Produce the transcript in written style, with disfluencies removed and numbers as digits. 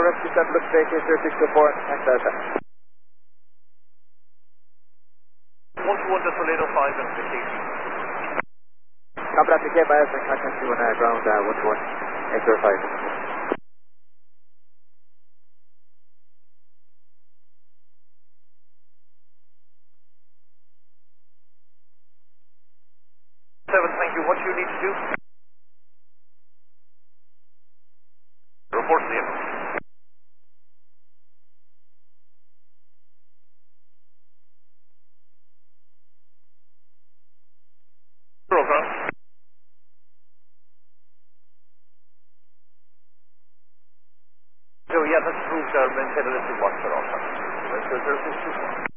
rescue 7, look straight here, 0624, and Delta. 121 to Toledo 5 and 15. Copy that, PK by us and contact you on ground 121, 805. 7, thank you. What do you need to do? Report to you. Program. So yeah, that's approved. Maintain a little watch for all.